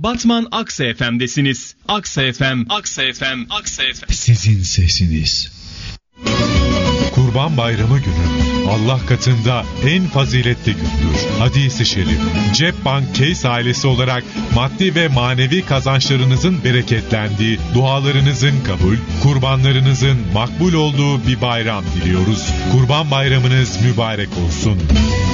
Batman Aksa FM'desiniz. Aksa FM, Aksa FM, Aksa FM. Sizin sesiniz. Kurban Bayramı günü Allah katında en faziletli gündür. Hadis-i şerif. Cep Bank Case ailesi olarak maddi ve manevi kazançlarınızın bereketlendiği, dualarınızın kabul, kurbanlarınızın makbul olduğu bir bayram diliyoruz. Kurban Bayramınız mübarek olsun.